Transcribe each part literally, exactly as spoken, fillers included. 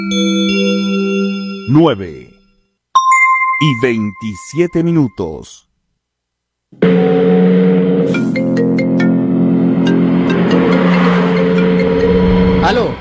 nueve y veintisiete minutos. ¡Aló!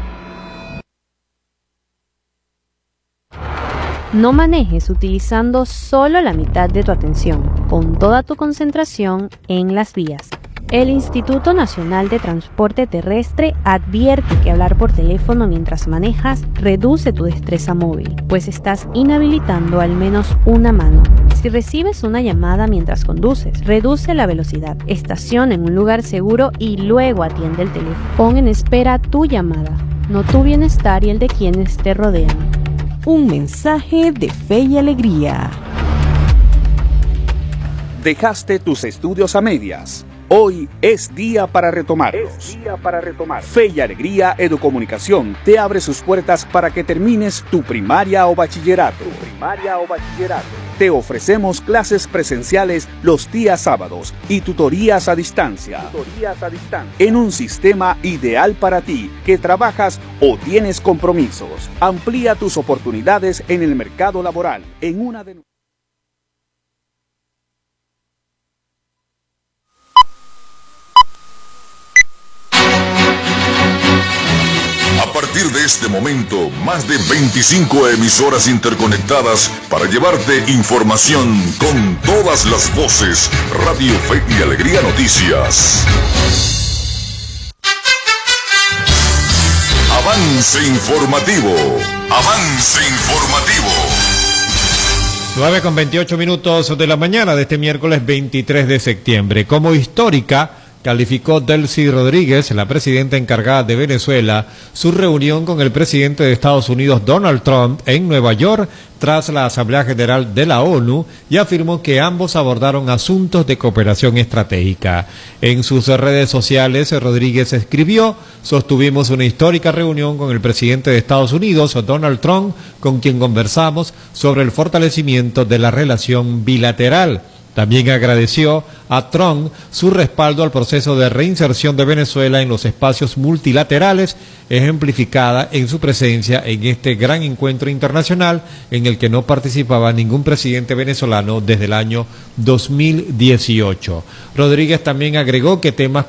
No manejes utilizando solo la mitad de tu atención. Pon toda tu concentración en las vías. El Instituto Nacional de Transporte Terrestre advierte que hablar por teléfono mientras manejas reduce tu destreza móvil, pues estás inhabilitando al menos una mano. Si recibes una llamada mientras conduces, reduce la velocidad, estaciona en un lugar seguro y luego atiende el teléfono. Pon en espera tu llamada, no tu bienestar y el de quienes te rodean. Un mensaje de Fe y Alegría. ¿Dejaste tus estudios a medias? Hoy es día para retomarlos. Es día para retomar. Fe y Alegría Educomunicación te abre sus puertas para que termines tu primaria o bachillerato. Tu primaria o bachillerato. Te ofrecemos clases presenciales los días sábados y tutorías a distancia. Tutorías a distancia. En un sistema ideal para ti que trabajas o tienes compromisos. Amplía tus oportunidades en el mercado laboral. En una de A partir de este momento, más de veinticinco emisoras interconectadas para llevarte información con todas las voces. Radio Fe y Alegría Noticias. Avance informativo. Avance informativo. nueve con veintiocho minutos de la mañana de este miércoles veintitrés de septiembre. Como histórica, calificó Delcy Rodríguez, la presidenta encargada de Venezuela, su reunión con el presidente de Estados Unidos, Donald Trump, en Nueva York, tras la Asamblea General de la ONU, y afirmó que ambos abordaron asuntos de cooperación estratégica. En sus redes sociales, Rodríguez escribió: sostuvimos una histórica reunión con el presidente de Estados Unidos, Donald Trump, con quien conversamos sobre el fortalecimiento de la relación bilateral. También agradeció a Trump su respaldo al proceso de reinserción de Venezuela en los espacios multilaterales, ejemplificada en su presencia en este gran encuentro internacional en el que no participaba ningún presidente venezolano desde el año dos mil dieciocho. Rodríguez también agregó que temas